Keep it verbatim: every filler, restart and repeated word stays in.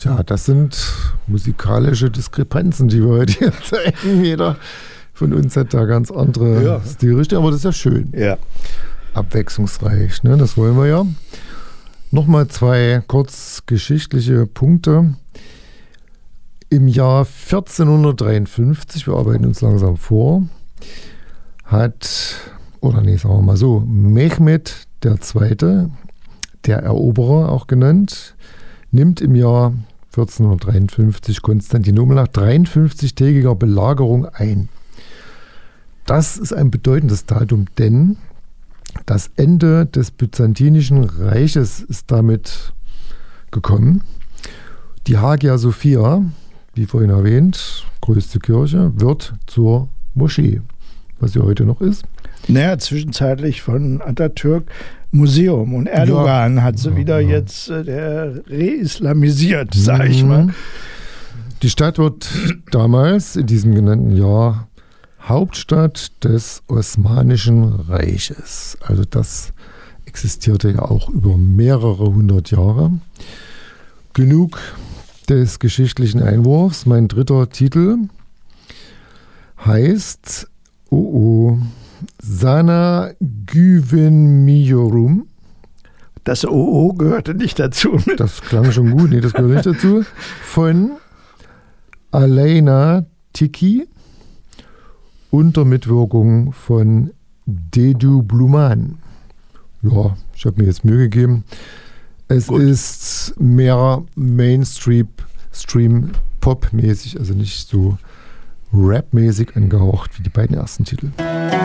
Ja, das sind musikalische Diskrepanzen, die wir heute hier zeigen. Jeder von uns hat da ganz andere ja. Stilrichtungen, aber das ist ja schön. Ja. Abwechslungsreich, ne? Das wollen wir ja. Nochmal zwei kurz geschichtliche Punkte. Im Jahr vierzehnhundertdreiundfünfzig, wir arbeiten uns langsam vor, hat, oder nee, sagen wir mal so, Mehmed der Zweite, der Eroberer auch genannt, nimmt im Jahr vierzehnhundertdreiundfünfzig Konstantinopel nach dreiundfünfzig-tägiger Belagerung ein. Das ist ein bedeutendes Datum, denn das Ende des Byzantinischen Reiches ist damit gekommen. Die Hagia Sophia, wie vorhin erwähnt, größte Kirche, wird zur Moschee, was sie heute noch ist. Naja, zwischenzeitlich von Atatürk Museum und Erdogan ja, hat sie ja, wieder ja. jetzt äh, der reislamisiert, sag ich mal. Die Stadt wird damals in diesem genannten Jahr Hauptstadt des Osmanischen Reiches. Also das existierte ja auch über mehrere hundert Jahre. Genug des geschichtlichen Einwurfs. Mein dritter Titel heißt oh oh, Sana Güvenmiorum. Das O O gehörte nicht dazu. Das klang schon gut, nee, das gehört nicht dazu. Von Aleyna Tilki unter Mitwirkung von Dedu Bluman. Ja, ich habe mir jetzt Mühe gegeben. Es gut. ist mehr Mainstream-Pop-mäßig, also nicht so Rap-mäßig angehaucht wie die beiden ersten Titel.